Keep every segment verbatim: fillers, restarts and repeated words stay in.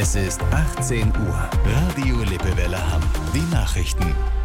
Es ist achtzehn Uhr. Radio Lippewelle Hamm. Die Nachrichten.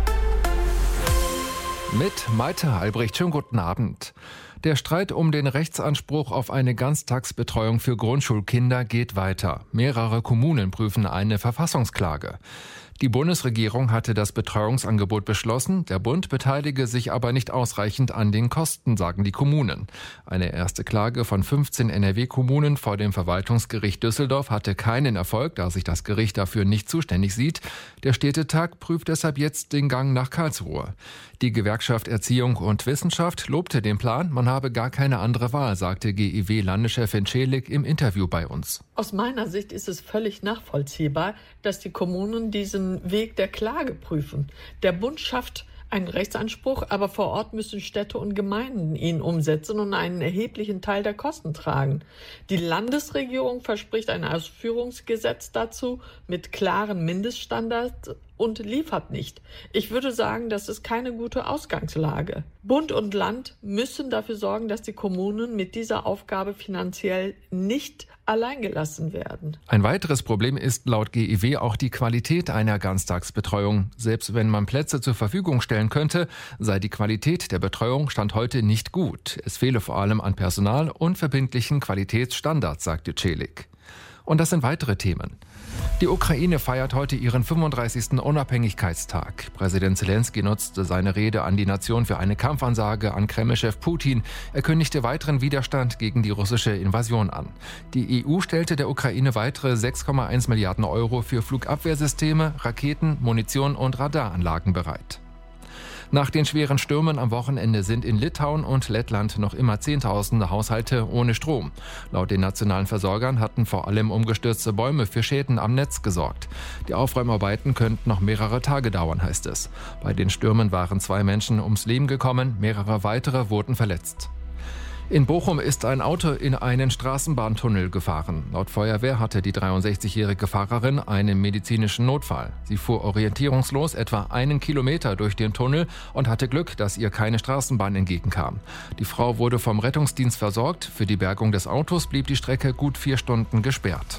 Mit Malte Albrecht. Schönen guten Abend. Der Streit um den Rechtsanspruch auf eine Ganztagsbetreuung für Grundschulkinder geht weiter. Mehrere Kommunen prüfen eine Verfassungsklage. Die Bundesregierung hatte das Betreuungsangebot beschlossen. Der Bund beteilige sich aber nicht ausreichend an den Kosten, sagen die Kommunen. Eine erste Klage von fünfzehn N R W-Kommunen vor dem Verwaltungsgericht Düsseldorf hatte keinen Erfolg, da sich das Gericht dafür nicht zuständig sieht. Der Städtetag prüft deshalb jetzt den Gang nach Karlsruhe. Die Gewerkschaft Erziehung und Wissenschaft lobte den Plan. Man habe gar keine andere Wahl, sagte G I W-Landeschefin Celik im Interview bei uns. Aus meiner Sicht ist es völlig nachvollziehbar, dass die Kommunen diesen Weg der Klage prüfen. Der Bund schafft einen Rechtsanspruch, aber vor Ort müssen Städte und Gemeinden ihn umsetzen und einen erheblichen Teil der Kosten tragen. Die Landesregierung verspricht ein Ausführungsgesetz dazu mit klaren Mindeststandards und liefert nicht. Ich würde sagen, das ist keine gute Ausgangslage. Bund und Land müssen dafür sorgen, dass die Kommunen mit dieser Aufgabe finanziell nicht alleingelassen werden. Ein weiteres Problem ist laut G I W auch die Qualität einer Ganztagsbetreuung. Selbst wenn man Plätze zur Verfügung stellen könnte, sei die Qualität der Betreuung Stand heute nicht gut. Es fehle vor allem an Personal und verbindlichen Qualitätsstandards, sagte Celik. Und das sind weitere Themen. Die Ukraine feiert heute ihren fünfunddreißigsten Unabhängigkeitstag. Präsident Zelensky nutzte seine Rede an die Nation für eine Kampfansage an Kremlchef Putin. Er kündigte weiteren Widerstand gegen die russische Invasion an. Die E U stellte der Ukraine weitere sechs Komma eins Milliarden Euro für Flugabwehrsysteme, Raketen, Munition und Radaranlagen bereit. Nach den schweren Stürmen am Wochenende sind in Litauen und Lettland noch immer Zehntausende Haushalte ohne Strom. Laut den nationalen Versorgern hatten vor allem umgestürzte Bäume für Schäden am Netz gesorgt. Die Aufräumarbeiten könnten noch mehrere Tage dauern, heißt es. Bei den Stürmen waren zwei Menschen ums Leben gekommen, mehrere weitere wurden verletzt. In Bochum ist ein Auto in einen Straßenbahntunnel gefahren. Laut Feuerwehr hatte die dreiundsechzigjährige Fahrerin einen medizinischen Notfall. Sie fuhr orientierungslos etwa einen Kilometer durch den Tunnel und hatte Glück, dass ihr keine Straßenbahn entgegenkam. Die Frau wurde vom Rettungsdienst versorgt. Für die Bergung des Autos blieb die Strecke gut vier Stunden gesperrt.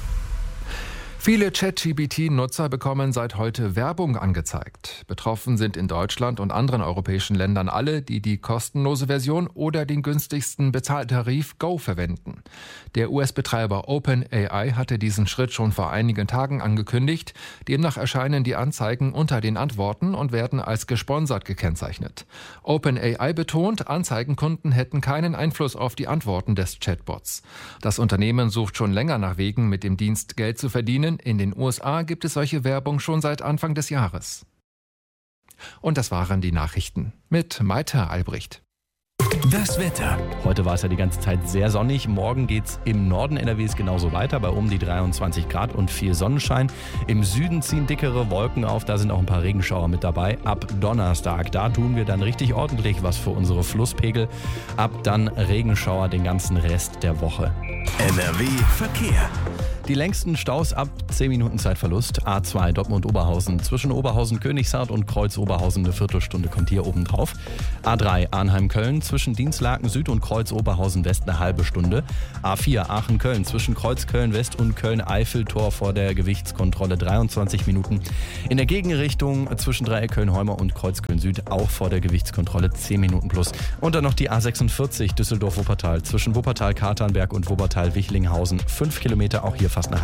Viele Chat-G P T-Nutzer bekommen seit heute Werbung angezeigt. Betroffen sind in Deutschland und anderen europäischen Ländern alle, die die kostenlose Version oder den günstigsten Bezahltarif Go verwenden. Der U S-Betreiber OpenAI hatte diesen Schritt schon vor einigen Tagen angekündigt. Demnach erscheinen die Anzeigen unter den Antworten und werden als gesponsert gekennzeichnet. OpenAI betont, Anzeigenkunden hätten keinen Einfluss auf die Antworten des Chatbots. Das Unternehmen sucht schon länger nach Wegen, mit dem Dienst Geld zu verdienen. In den U S A gibt es solche Werbung schon seit Anfang des Jahres. Und das waren die Nachrichten mit Malte Albrecht. Das Wetter. Heute war es ja die ganze Zeit sehr sonnig. Morgen geht's im Norden N R Ws genauso weiter, bei um die dreiundzwanzig Grad und viel Sonnenschein. Im Süden ziehen dickere Wolken auf, da sind auch ein paar Regenschauer mit dabei. Ab Donnerstag, da tun wir dann richtig ordentlich was für unsere Flusspegel. Ab dann Regenschauer den ganzen Rest der Woche. N R W Verkehr. Die längsten Staus ab zehn Minuten Zeitverlust. A zwei Dortmund-Oberhausen. Zwischen Oberhausen-Königshardt und Kreuz-Oberhausen eine Viertelstunde kommt hier oben drauf. A drei Arnheim-Köln. Zwischen Dienstlaken Süd und Kreuz-Oberhausen-West eine halbe Stunde. A vier Aachen-Köln. Zwischen Kreuz-Köln-West und Köln-Eiffeltor vor der Gewichtskontrolle dreiundzwanzig Minuten. In der Gegenrichtung zwischen Dreieck Köln-Heumer und Kreuz-Köln-Süd auch vor der Gewichtskontrolle zehn Minuten plus. Und dann noch die A sechsundvierzig Düsseldorf-Wuppertal. Zwischen Wuppertal-Katernberg und Wuppertal-Wichlinghausen fünf Kilometer, auch hier fast eine